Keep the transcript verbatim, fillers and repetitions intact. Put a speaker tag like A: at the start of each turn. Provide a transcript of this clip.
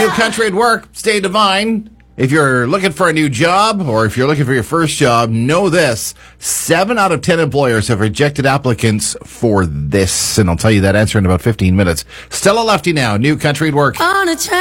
A: New Country at Work, stay divine. If you're looking for a new job or if you're looking for your first job, know this. Seven out of ten employers have rejected applicants for this. And I'll tell you that answer in about fifteen minutes. Stella Lefty now, New Country at Work.
B: On a train.